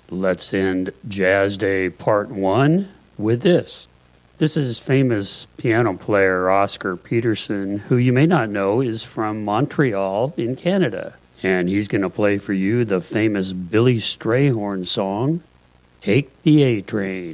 Let's end Jazz Day Part 1 with this. This is famous piano player Oscar Peterson, who you may not know is from Montreal in Canada. And he's going to play for you the famous Billy Strayhorn song, Take the A-Train.